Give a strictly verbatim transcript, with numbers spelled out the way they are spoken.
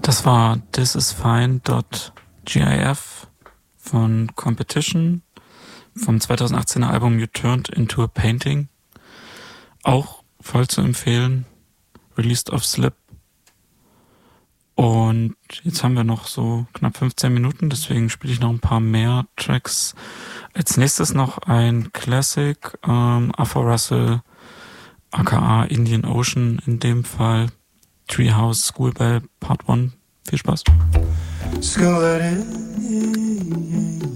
Das war This Is Fine.gif von Competition vom zweitausendachtzehner Album You Turned Into a Painting. Auch voll zu empfehlen. Released auf Slip. Und jetzt haben wir noch so knapp fünfzehn Minuten, deswegen spiele ich noch ein paar mehr Tracks. Als nächstes noch ein Classic, ähm, Arthur Russell, aka Indian Ocean in dem Fall. Treehouse School Bell Part eins. Viel Spaß. School